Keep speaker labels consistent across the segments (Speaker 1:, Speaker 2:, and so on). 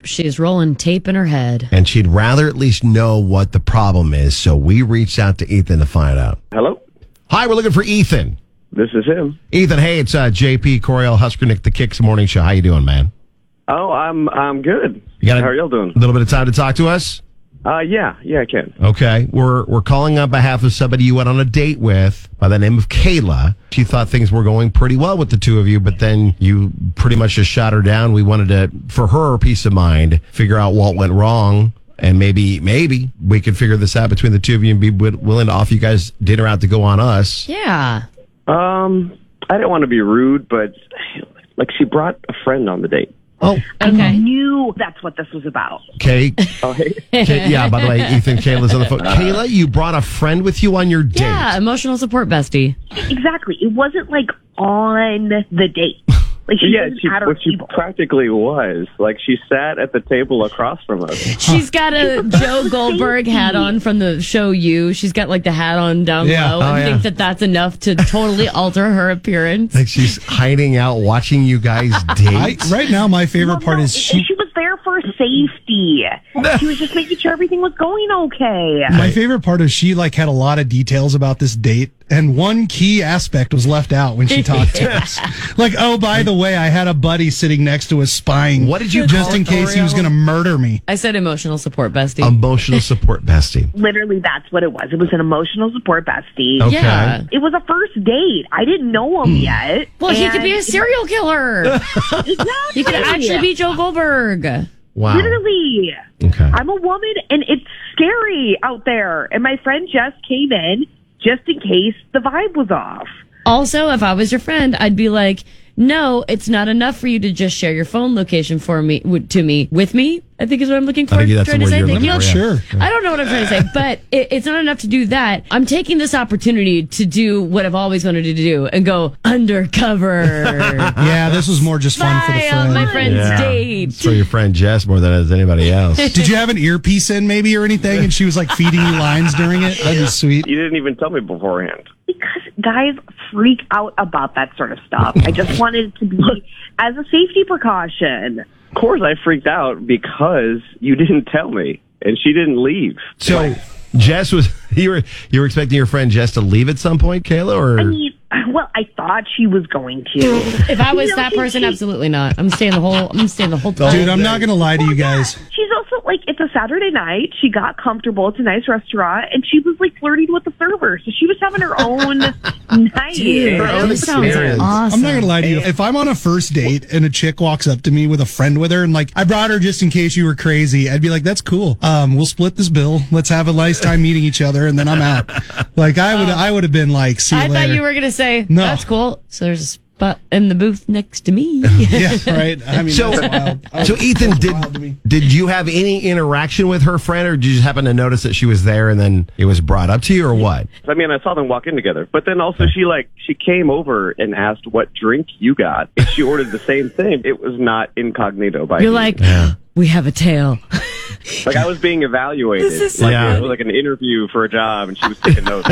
Speaker 1: she's rolling tape in her head.
Speaker 2: And she'd rather at least know what the problem is. So we reached out to Ethan to find out.
Speaker 3: Hello?
Speaker 2: Hi, we're looking for Ethan.
Speaker 3: This is him.
Speaker 2: Ethan, hey, it's JP, Coriel, Huskernick, the Kicks Morning Show. How you doing, man?
Speaker 3: Oh, I'm good.
Speaker 2: You got
Speaker 3: How are y'all doing?
Speaker 2: A little bit of time to talk to us?
Speaker 3: Yeah, I can.
Speaker 2: Okay. We're calling on behalf of somebody you went on a date with by the name of Kayla. She thought things were going pretty well with the two of you, but then you pretty much just shot her down. We wanted to, for her peace of mind, figure out what went wrong. And maybe we could figure this out between the two of you and be willing to offer you guys dinner out to go on us.
Speaker 1: Yeah.
Speaker 3: I didn't want to be rude, but like she brought a friend on the date.
Speaker 2: Oh,
Speaker 1: Okay.
Speaker 4: I knew that's what this was about.
Speaker 2: okay.
Speaker 3: Oh, hey.
Speaker 2: Yeah, by the way, Ethan, Kayla's on the phone. Kayla, you brought a friend with you on your date.
Speaker 1: Yeah, emotional support bestie.
Speaker 4: Exactly. It wasn't like on the date. Like she wasn't at her
Speaker 3: she
Speaker 4: table.
Speaker 3: practically was. Like she sat at the table across from us.
Speaker 1: She's got a Joe Goldberg hat on from the show You. She's got like the hat on down
Speaker 2: Yeah.
Speaker 1: low.
Speaker 2: Oh,
Speaker 1: I
Speaker 2: yeah.
Speaker 1: think that's enough to totally alter her appearance.
Speaker 2: Like she's hiding out watching you guys date.
Speaker 5: Right now, my favorite part is
Speaker 4: she was there for safety. She was just making sure everything was going okay.
Speaker 5: My favorite part is she like had a lot of details about this date, and one key aspect was left out when she talked to us. Like, oh, by the way, I had a buddy sitting next to us spying.
Speaker 2: What did you
Speaker 5: just
Speaker 2: call
Speaker 5: in
Speaker 2: it,
Speaker 5: case he was
Speaker 2: Oreo?
Speaker 5: going to murder me?
Speaker 1: I said emotional support bestie.
Speaker 2: Emotional support bestie.
Speaker 4: Literally, that's what it was. It was an emotional support bestie.
Speaker 2: Okay.
Speaker 1: Yeah.
Speaker 4: It was a first date. I didn't know him yet.
Speaker 1: Well, he could be a
Speaker 4: And-
Speaker 1: serial killer.
Speaker 4: Exactly.
Speaker 1: He could actually be Joe Goldberg.
Speaker 2: Wow.
Speaker 4: Literally.
Speaker 2: Okay.
Speaker 4: I'm a woman, and it's scary out there. And my friend Jess came in just in case the vibe was off.
Speaker 1: Also, if I was your friend, I'd be like, no, it's not enough for you to just share your phone location with me, I think is what I'm looking for.
Speaker 2: I think that's
Speaker 1: trying
Speaker 2: the
Speaker 1: to
Speaker 2: word
Speaker 1: say.
Speaker 2: you're
Speaker 1: Thank
Speaker 2: looking
Speaker 1: you.
Speaker 2: for, yeah.
Speaker 5: Sure.
Speaker 1: I don't know what I'm trying to say, but it's not enough to do that. I'm taking this opportunity to do what I've always wanted to do and go undercover.
Speaker 5: Yeah, this was more just fun for the
Speaker 1: Spy on my
Speaker 5: friend.
Speaker 1: friend's date.
Speaker 2: It's for your friend Jess more than as anybody else.
Speaker 5: Did you have an earpiece in maybe or anything, and she was like feeding you lines during it? That'd be sweet.
Speaker 3: You didn't even tell me beforehand.
Speaker 4: Because guys freak out about that sort of stuff. I just wanted it to be as a safety precaution.
Speaker 3: Of course I freaked out because you didn't tell me and she didn't leave.
Speaker 2: So Jess was you were expecting your friend Jess to leave at some point, Kayla, or
Speaker 4: I mean, well, I thought she was going to.
Speaker 1: If I was
Speaker 4: You know,
Speaker 1: that person,
Speaker 4: she-
Speaker 1: absolutely not. I'm staying the whole time.
Speaker 5: Dude, I'm not going to lie to you guys.
Speaker 4: She's also like, it's a Saturday night. She got comfortable. It's a nice restaurant. And she was like flirting with the server. So she was having her own night.
Speaker 1: Dude,
Speaker 2: Her own
Speaker 1: this sounds
Speaker 2: experience.
Speaker 1: awesome.
Speaker 5: I'm not going to lie to you. If I'm on a first date and a chick walks up to me with a friend with her and like, I brought her just in case you were crazy, I'd be like, that's cool. We'll split this bill. Let's have a nice time meeting each other. And then I'm out. Like I would have been like, see you
Speaker 1: I
Speaker 5: later.
Speaker 1: thought you were going to say,
Speaker 5: No.
Speaker 1: that's cool. So there's a spot in the booth next to me.
Speaker 5: Yeah, right. I mean,
Speaker 2: So-
Speaker 5: that's wild.
Speaker 2: so Ethan,
Speaker 5: That's wild to me.
Speaker 2: did you have any interaction with her friend, or did you just happen to notice that she was there and then it was brought up to you, or what?
Speaker 3: I mean, I saw them walk in together, but then also she came over and asked what drink you got. And she ordered the same thing. It was not incognito by
Speaker 1: You're
Speaker 3: me.
Speaker 1: like,
Speaker 2: Yeah.
Speaker 1: we have a tail.
Speaker 3: Like I was being evaluated.
Speaker 1: This is
Speaker 3: like,
Speaker 2: Yeah.
Speaker 3: it was like an interview for a job and she was taking notes.
Speaker 5: Yeah,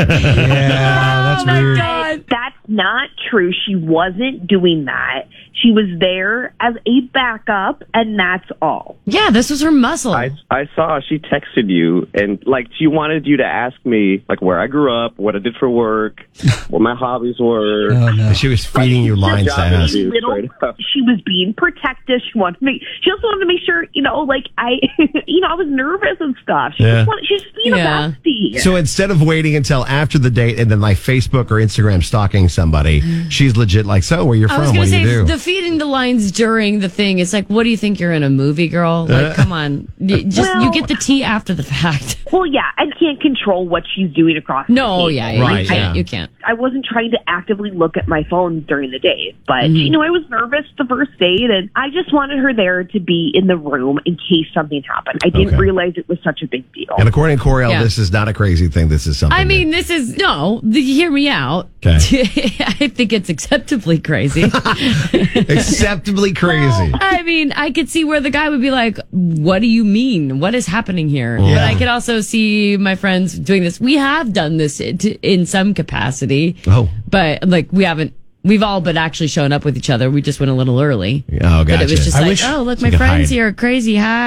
Speaker 5: that's
Speaker 1: Oh my
Speaker 5: weird.
Speaker 1: God.
Speaker 4: That's not true. She wasn't doing that. She was there as a backup, and that's all.
Speaker 1: Yeah, this was her muscle.
Speaker 3: I saw she texted you and like she wanted you to ask me like where I grew up, what I did for work, what my hobbies were.
Speaker 5: Oh, no.
Speaker 2: She was feeding you lines to
Speaker 3: job
Speaker 2: ask.
Speaker 3: interview.
Speaker 4: She was being protective. She also wanted to make sure, like I was nervous and stuff.
Speaker 2: Yeah.
Speaker 4: She's just being
Speaker 1: Yeah.
Speaker 4: a bestie.
Speaker 2: So instead of waiting until after the date and then like Facebook or Instagram stalking somebody, she's legit like, so where you're
Speaker 1: I was
Speaker 2: from?
Speaker 1: going
Speaker 2: What
Speaker 1: to
Speaker 2: do you
Speaker 1: say,
Speaker 2: do?
Speaker 1: the feeding the lines during the thing, it's like, what do you think you're in a movie, girl? Like, come on. You
Speaker 4: Well-
Speaker 1: get the tea after the fact.
Speaker 4: Well, yeah, I can't control what she's doing across the
Speaker 1: No,
Speaker 4: table.
Speaker 1: yeah,
Speaker 2: Right,
Speaker 1: you can't.
Speaker 2: yeah.
Speaker 1: You can't.
Speaker 4: I wasn't trying to actively look at my phone during the date, but
Speaker 1: Mm-hmm.
Speaker 4: I was nervous the first date, and I just wanted her there to be in the room in case something happened. I didn't
Speaker 2: Okay.
Speaker 4: realize it was such a big deal.
Speaker 2: And according to Coriel,
Speaker 1: Yeah.
Speaker 2: this is not a crazy thing. This is something.
Speaker 1: I mean, this is, hear me out.
Speaker 2: Okay.
Speaker 1: I think it's acceptably crazy.
Speaker 2: acceptably crazy.
Speaker 1: I mean, I could see where the guy would be like, what do you mean? What is happening here?
Speaker 2: Yeah.
Speaker 1: But I could also see my friends doing this. We have done this in some capacity.
Speaker 2: Oh.
Speaker 1: But like, we've all but actually shown up with each other. We just went a little early.
Speaker 2: Oh,
Speaker 1: But it was
Speaker 2: gotcha.
Speaker 1: just
Speaker 5: I
Speaker 1: like,
Speaker 5: wish-
Speaker 1: oh, look,
Speaker 2: So
Speaker 1: my
Speaker 2: you could
Speaker 1: friends
Speaker 2: hide.
Speaker 1: here are crazy. Hi.